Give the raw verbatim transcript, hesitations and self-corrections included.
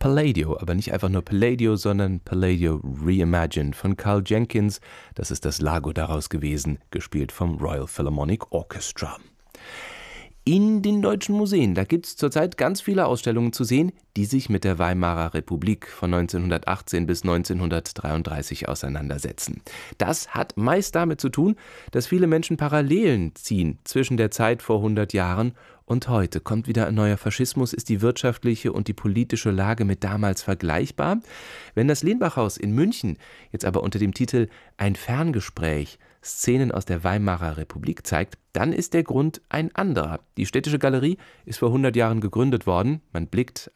Palladio, aber nicht einfach nur Palladio, sondern Palladio Reimagined von Carl Jenkins. Das ist das Lago daraus gewesen, gespielt vom Royal Philharmonic Orchestra. In den deutschen Museen, da gibt es zurzeit ganz viele Ausstellungen zu sehen, die sich mit der Weimarer Republik von neunzehnhundertachtzehn bis neunzehnhundertdreiunddreißig auseinandersetzen. Das hat meist damit zu tun, dass viele Menschen Parallelen ziehen zwischen der Zeit vor hundert Jahren und heute. Kommt wieder ein neuer Faschismus? Ist die wirtschaftliche und die politische Lage mit damals vergleichbar? Wenn das Lenbachhaus in München jetzt aber unter dem Titel Ein Ferngespräch Szenen aus der Weimarer Republik zeigt, dann ist der Grund ein anderer. Die Städtische Galerie ist vor hundert Jahren gegründet worden. Man blickt